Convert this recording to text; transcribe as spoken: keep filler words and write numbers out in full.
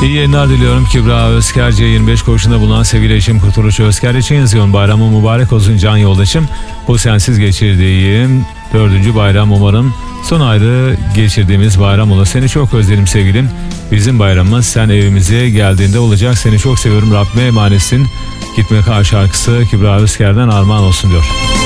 İyi yayınlar diliyorum. Kübra Özker, C yirmi beş koğuşunda bulunan sevgili eşim Kurtuluş Özker için yazıyorum. Bayramın mübarek olsun can yoldaşım. Bu sensiz geçirdiğim dördüncü bayram, umarım son ayrı geçirdiğimiz bayram olur. Seni çok özledim sevgilim. Bizim bayramımız sen evimize geldiğinde olacak. Seni çok seviyorum. Rabbime emanetsin. Gitme Kal şarkısı Kübra Özker'den armağan olsun diyor.